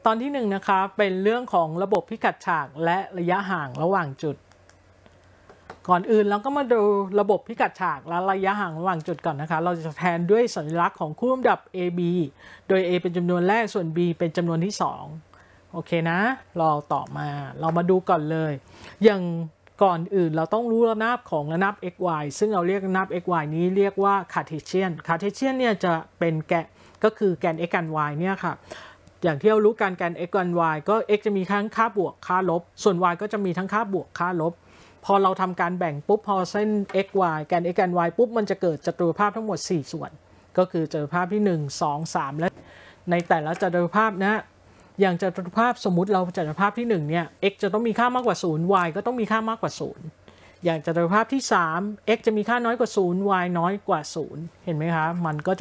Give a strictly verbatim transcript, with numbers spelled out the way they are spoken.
ตอนที่หนึ่งนะคะเป็นเรื่องของระบบพิกัดฉากและระยะห่างระหว่างจุดก่อนอื่นเราก็มาดูระบบพิกัดฉากและระยะห่างระหว่างจุดก่อนนะคะเราจะแทนด้วยสัญลักษณ์ของคู่ลำดับ เอ บี โดย A เป็นจำนวนแรกส่วน B เป็นจำนวนที่สองโอเคนะเราต่อมาเรามาดูก่อนเลยอย่างก่อนอื่นเราต้องรู้ระนาบของระนาบ xy ซึ่งเราเรียกระนาบ xy นี้เรียกว่า Cartesian Cartesian เนี่ยจะเป็นแกนก็คือแกน x กัน y เนี่ยค่ะอย่างที่เรารู้กันแกน x กัน y ก็ x จะมีทั้งค่าบวกค่าลบส่วน y ก็จะมีทั้งค่าบวกค่าลบพอเราทำการแบ่งปุ๊บพอเส้น xy แกน x กัน y ปุ๊บมันจะเกิดจตุรภาพทั้งหมดสี่ส่วนก็คือจตุรภาพที่หนึ่ง สอง สามและในแต่ละจตุรภาพนะอย่างจตุรภาพสมมุติเราจตุรภาพที่หนึ่งเนี่ย x จะต้องมีค่ามากกว่าศูนย์ y ก็ต้องมีค่ามากกว่าศูนย์อย่างจตุรภาพที่สาม x จะมีค่าน้อยกว่าศูนย์ y น้อยกว่าศูนย์เห็นไหมคะมันก็จะ